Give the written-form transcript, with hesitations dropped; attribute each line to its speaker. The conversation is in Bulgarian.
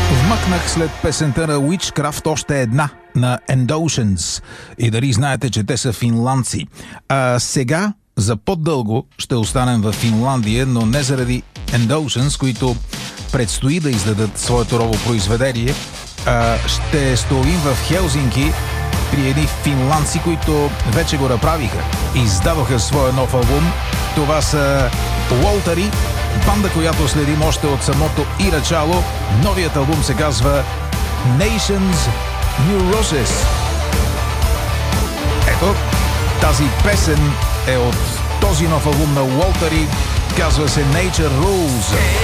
Speaker 1: Вмъкнах след песента на Witchcraft още една на Endoceans. И дали знаете, че те са финландци. А сега за по-дълго ще останем в Финландия, но не заради Endoceans, които предстои да издадат своето ново произведение. Ще стоим в Хелзинки при едни финландци, които вече го направиха. Издадоха своя нов албум. Това са Уолтари, банда, която следим още от самото и начало. Новият албум се казва Nations Neurosis. Ето, тази песен е от този нов албум на Уолтари. Казва се Nature Rules.